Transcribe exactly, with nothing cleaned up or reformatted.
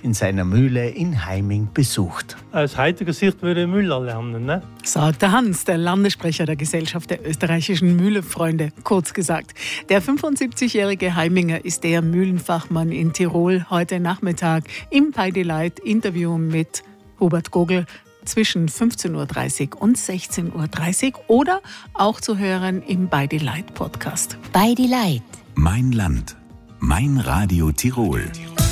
in seiner Mühle in Heiming besucht. Aus heutiger Sicht würde ich Müller lernen, ne? Sagt der Hans, der Landessprecher der Gesellschaft der österreichischen Mühlefreunde. Kurz gesagt, der fünfundsiebzigjährige Heiminger ist der Mühlenfachmann in Tirol. Heute Nachmittag im Bei die Leid Interview mit Hubert Gogl zwischen fünfzehn Uhr dreißig und sechzehn Uhr dreißig oder auch zu hören im Bei die Leid Podcast. Bei die Leid. Mein Land. Mein Radio Tirol.